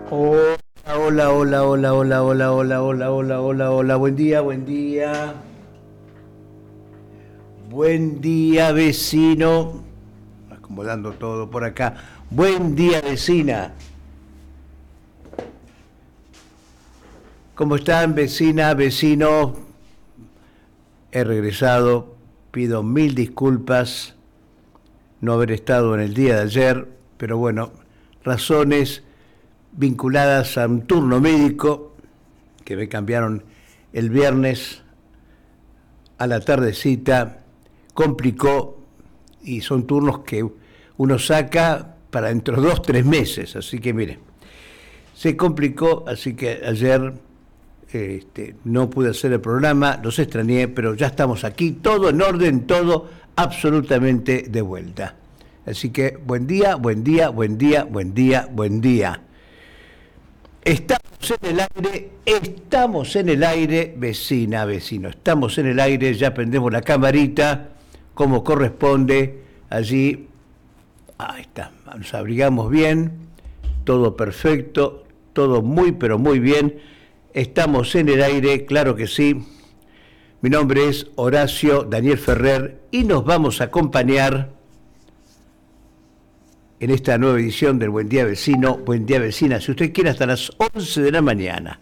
Hola, hola, hola, hola, hola, hola, hola, hola, hola, hola, hola, buen día, buen día. Buen día, vecino. Acomodando todo por acá. Buen día, vecina. ¿Cómo están, vecina, vecino? He regresado. Pido mil disculpas no haber estado en el día de ayer, pero bueno, razones vinculadas a un turno médico que me cambiaron el viernes a la tardecita, complicó, y son turnos que uno saca para dentro de 2, 3 meses, así que mire, se complicó, así que ayer no pude hacer el programa, los extrañé, pero ya estamos aquí, todo en orden, todo absolutamente de vuelta. Así que buen día, buen día, buen día, buen día, buen día. Estamos en el aire, vecina, vecino, estamos en el aire, ya prendemos la camarita, como corresponde, allí, ahí está, nos abrigamos bien, todo perfecto, todo muy, pero muy bien, estamos en el aire, claro que sí. Mi nombre es Horacio Daniel Ferrer y nos vamos a acompañar en esta nueva edición del Buen Día Vecino, Buen Día Vecina, si usted quiere, hasta las 11 de la mañana.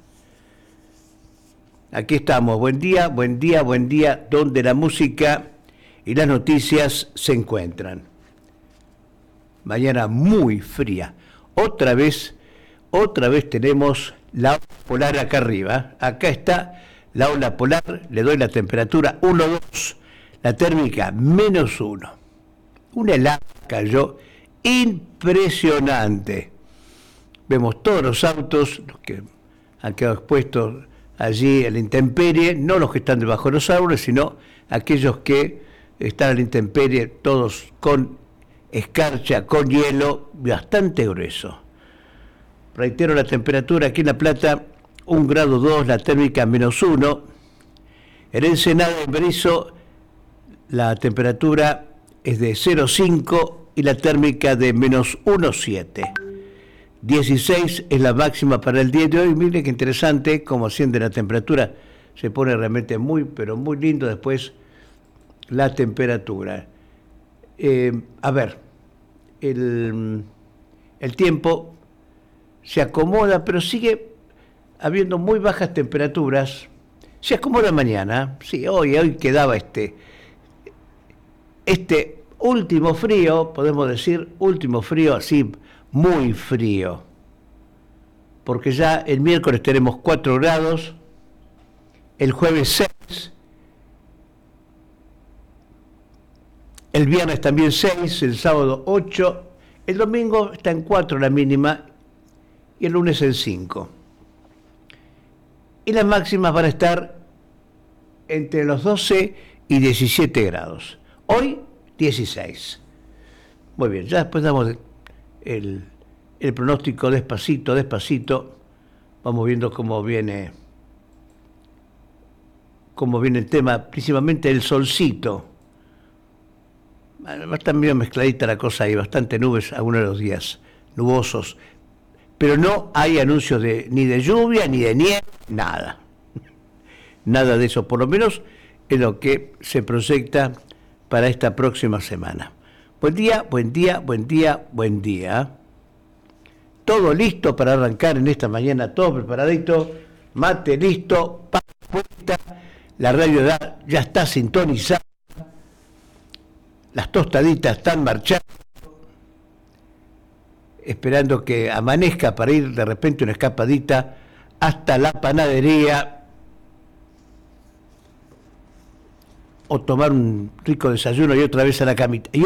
Aquí estamos, buen día, buen día, buen día, donde la música y las noticias se encuentran. Mañana muy fría. Otra vez tenemos la ola polar acá arriba. Acá está la ola polar, le doy la temperatura 1, 2, la térmica -1. Una helada cayó impresionante. Vemos todos los autos, los que han quedado expuestos allí a la intemperie, no los que están debajo de los árboles, sino aquellos que están a la intemperie, todos con escarcha, con hielo, bastante grueso. Reitero la temperatura aquí en La Plata, 1,2 grados, la térmica -1. En Ensenada y Berisso la temperatura es de 0,5 y la térmica de -1,7. 16 es la máxima para el día de hoy. Mire qué interesante cómo asciende la temperatura. Se pone realmente muy, pero muy lindo después la temperatura. A ver, el tiempo se acomoda, pero sigue habiendo muy bajas temperaturas. Se acomoda mañana. Sí, hoy quedaba este último frío, podemos decir, último frío así, muy frío, porque ya el miércoles tenemos 4 grados, el jueves 6, el viernes también 6, el sábado 8, el domingo está en 4 la mínima y el lunes en 5. Y las máximas van a estar entre los 12 y 17 grados. Hoy 16. Muy bien, ya después damos el pronóstico despacito, despacito. Vamos viendo cómo viene el tema, principalmente el solcito. Va a estar medio mezcladita la cosa, hay bastante nubes algunos de los días, nubosos, pero no hay anuncios ni de lluvia, ni de nieve, nada. Nada de eso, por lo menos es lo que se proyecta para esta próxima semana. Buen día, buen día, buen día, buen día. Todo listo para arrancar en esta mañana, todo preparadito, mate listo, pan puesta, la radio ya está sintonizada, las tostaditas están marchando, esperando que amanezca para ir de repente una escapadita hasta la panadería o tomar un rico desayuno y otra vez a la camita.